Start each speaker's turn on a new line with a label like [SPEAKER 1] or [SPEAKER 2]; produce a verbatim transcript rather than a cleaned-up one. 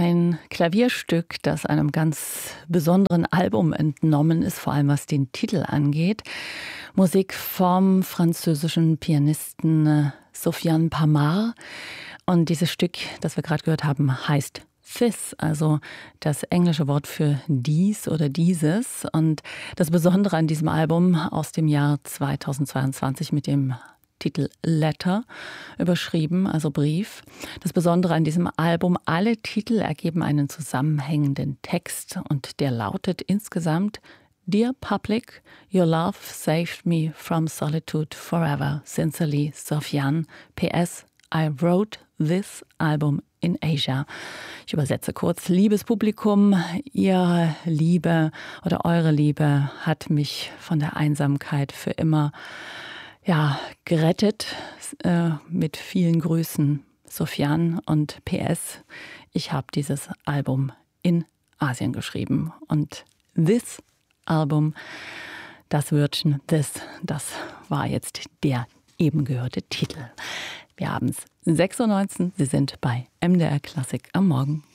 [SPEAKER 1] ein Klavierstück, das einem ganz besonderen Album entnommen ist, vor allem was den Titel angeht. Musik vom französischen Pianisten äh, Sofiane Pamar. Und dieses Stück, das wir gerade gehört haben, heißt This, also das englische Wort für dies oder dieses. Und das Besondere an diesem Album aus dem Jahr zweitausendzweiundzwanzig mit dem Titel Letter überschrieben, also Brief. Das Besondere an diesem Album, alle Titel ergeben einen zusammenhängenden Text und der lautet insgesamt: Dear Public, your love saved me from solitude forever. Sincerely, Sofiane. P S. I wrote this album in Asia. Ich übersetze kurz. Liebes Publikum, Ihre Liebe oder eure Liebe hat mich von der Einsamkeit für immer ja, gerettet. Äh, mit vielen Grüßen, Sofiane. Und P S. Ich habe dieses Album in Asien geschrieben. Und this Album, das Wörtchen this, das war jetzt der eben gehörte Titel. Wir haben es sechs Uhr neunzehn, Sie sind bei M D R Klassik am Morgen.